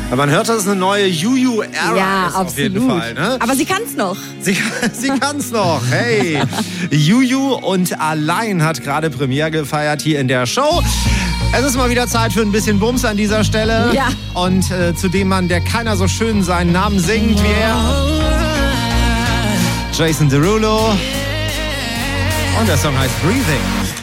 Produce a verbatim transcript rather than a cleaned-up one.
Aber man hört, das ist eine neue Juju-Ära Ja, ist absolut. auf jeden Fall. Ne? Aber sie kann's noch. Sie, sie kann's noch. Hey, Juju und Allein hat gerade Premiere gefeiert hier in der Show. Es ist mal wieder Zeit für ein bisschen Bums an dieser Stelle. Ja. Und äh, zu dem Mann, der keiner so schön seinen Namen singt wie er. Jason Derulo. Und der Song heißt Breathing.